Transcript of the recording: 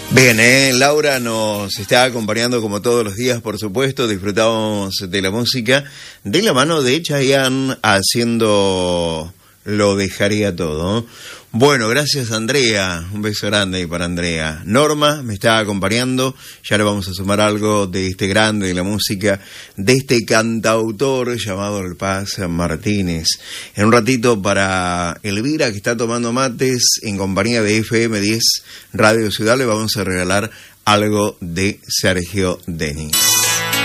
Bien, Laura nos está acompañando como todos los días, por supuesto. Disfrutamos de la música de la mano de Chayanne haciendo Lo Dejaría Todo. Bueno, gracias Andrea, un beso grande para Andrea. Norma me está acompañando, ya le vamos a sumar algo de este grande de la música, de este cantautor llamado El Paz Martínez. En un ratito para Elvira, que está tomando mates en compañía de FM10 Radio Ciudad, le vamos a regalar algo de Sergio Denis.